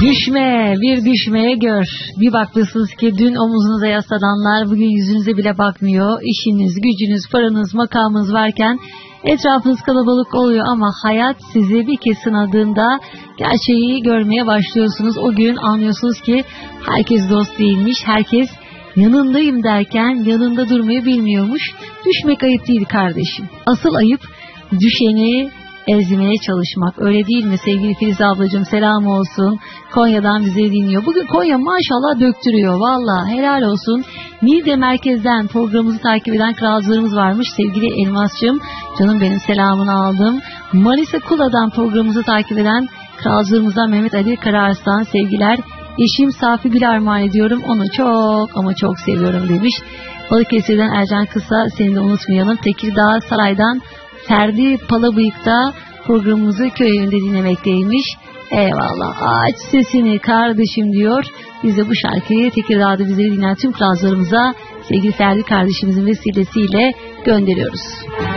Düşme, bir düşmeye gör. Bir bakmışsınız ki dün omuzunuza yaslananlar bugün yüzünüze bile bakmıyor. İşiniz, gücünüz, paranız, makamınız varken etrafınız kalabalık oluyor ama hayat sizi bir kez sınadığında gerçeği görmeye başlıyorsunuz. O gün anlıyorsunuz ki herkes dost değilmiş, herkes yanındayım derken yanında durmayı bilmiyormuş. Düşmek ayıp değil kardeşim. Asıl ayıp düşeni ezmeye çalışmak. Öyle değil mi sevgili Filiz ablacığım, selam olsun. Konya'dan bizi dinliyor. Bugün Konya maşallah döktürüyor. Valla helal olsun. Niğde merkezden programımızı takip eden kralcılarımız varmış. Sevgili Elmas'cığım, canım benim, selamını aldım. Manisa Kula'dan programımızı takip eden kralcılarımızdan Mehmet Ali Kararslan, sevgiler. Eşim Safi Gül armağan ediyorum. Onu çok ama çok seviyorum demiş. Balıkesir'den Ercan Kısa, seni de unutmayalım. Tekirdağ Saray'dan Ferdi Palabıyık'ta programımızı köy evinde dinlemekteymiş. Eyvallah, aç sesini kardeşim diyor. Biz de bu şarkıyı Tekirdağ'da bizleri dinleyen tüm kralcılarımıza sevgili Ferdi kardeşimizin vesilesiyle gönderiyoruz.